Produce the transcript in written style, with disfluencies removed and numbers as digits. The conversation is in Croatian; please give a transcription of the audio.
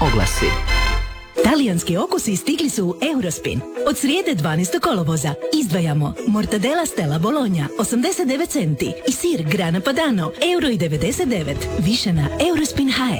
oglasi. Talijanski okusi stigli su u Eurospin. Od srijede 12. kolovoza izdvajamo mortadela Stella Bologna 89 centi i sir Grana Padano €1,99. Više na Eurospin.hr.